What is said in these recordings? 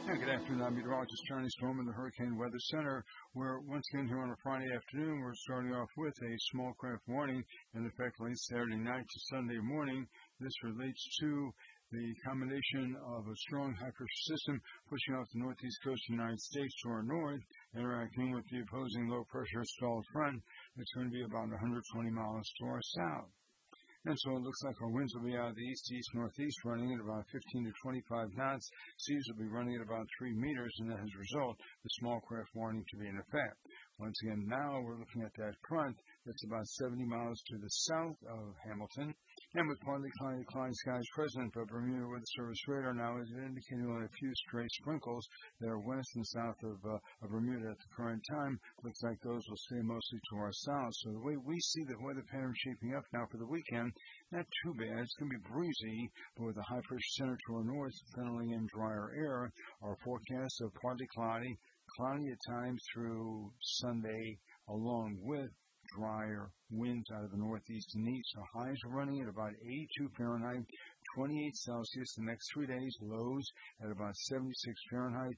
And good afternoon, I'm meteorologist Johnny Storm in the Hurricane Weather Center, where once again here on a Friday afternoon, we're starting off with a small craft warning in effect late Saturday night to Sunday morning. This relates to the combination of a strong high-pressure system pushing off the northeast coast of the United States to our north, interacting with the opposing low-pressure stalled front. It's going to be about 120 miles to our south. And so it looks like our winds will be out of the east-northeast, running at about 15 to 25 knots. Seas will be running at about 3 meters, and that has a result, the small craft warning to be in effect. Once again, now we're looking at that front that's about 70 miles to the south of Hamilton. And with partly cloudy skies present, but Bermuda Weather Service radar now is indicating only a few stray sprinkles that are west and south of Bermuda at the current time. Looks like those will stay mostly to our south. So the way we see the weather pattern shaping up now for the weekend, not too bad. It's going to be breezy, but with a high pressure center to our north, funneling in drier air. Our forecast of partly cloudy at times through Sunday, along with drier winds out of the northeast and east. So highs are running at about 82 Fahrenheit, 28 Celsius the next 3 days. Lows at about 76 Fahrenheit,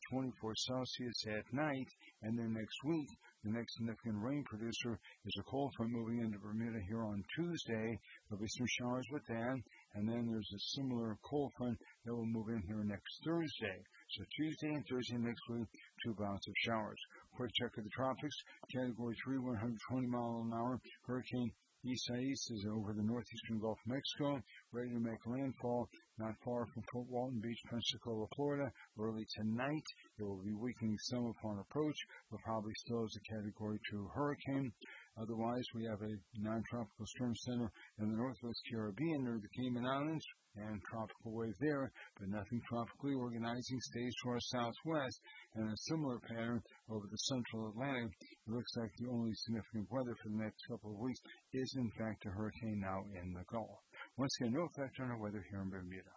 24 Celsius at night. And then next week, the next significant rain producer is a cold front moving into Bermuda here on Tuesday. There'll be some showers with that. And then there's a similar cold front that will move in here next Thursday. So Tuesday and Thursday next week, 2 bouts of showers. Quick check of the tropics. Category 3, 120 mile an hour. Hurricane Isaias is over the northeastern Gulf of Mexico, ready to make landfall not far from Fort Walton Beach, Pensacola, Florida. Early tonight, it will be weakening some upon approach, but probably still as a Category 2 hurricane. Otherwise, we have a non-tropical storm center in the northwest Caribbean near the Cayman Islands, and tropical wave there, but nothing tropically organizing stays to our southwest, and a similar pattern over the central Atlantic. It looks like the only significant weather for the next couple of weeks is, in fact, a hurricane now in the Gulf. Once again, no effect on our weather here in Bermuda.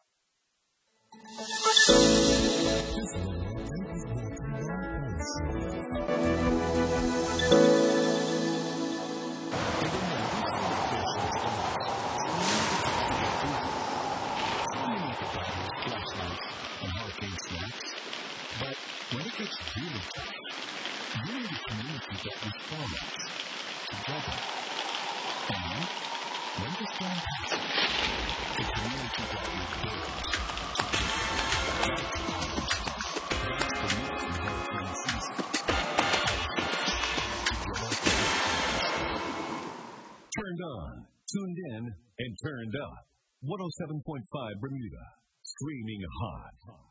But when it gets really tough, you need a community that responds together. And when the storm passes, the community that rebuilds that's the Nixon hurricane season. Turned on, tuned in, and turned up. 107.5 Bermuda. Streaming hot.